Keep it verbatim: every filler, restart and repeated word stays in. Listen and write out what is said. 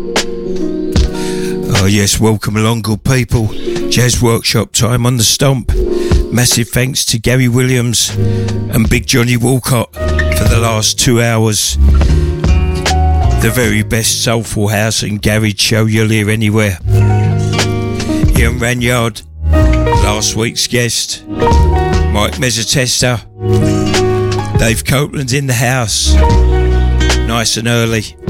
Oh yes, welcome along, good people. Jazz Workshop time on the Stomp. Massive thanks to Gary Williams and Big Johnny Walcott for the last two hours. The very best soulful house and garage show you'll hear anywhere. Ian Ranyard, last week's guest. Mike Mezzatesta. Dave Copeland's in the house. Nice and early.